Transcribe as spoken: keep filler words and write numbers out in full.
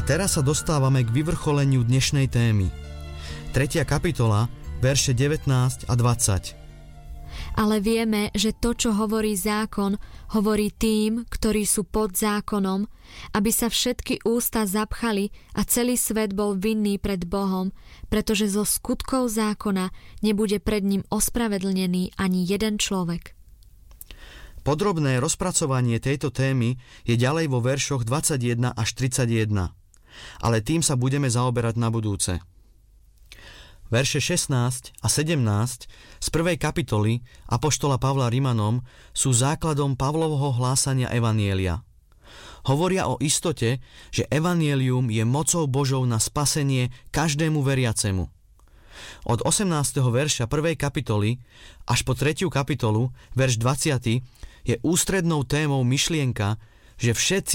teraz sa dostávame k vyvrcholeniu dnešnej témy. tretia kapitola, verše devätnásť a dvadsať. Ale vieme, že to, čo hovorí zákon, hovorí tým, ktorí sú pod zákonom, aby sa všetky ústa zapchali a celý svet bol vinný pred Bohom, pretože zo skutkov zákona nebude pred ním ospravedlnený ani jeden človek. Podrobné rozpracovanie tejto témy je ďalej vo veršoch dvadsaťjeden až tridsaťjeden. Ale tým sa budeme zaoberať na budúce. Verše šestnásť a sedemnásť z prvej kapitoly apoštola Pavla Rimanom sú základom Pavlovho hlásania evanjelia. Hovoria o istote, že evanjelium je mocou Božou na spasenie každému veriacemu. Od osemnásteho verša prvej kapitoly až po tretiu kapitolu, verš dvadsiaty, je ústrednou témou myšlienka, že všetci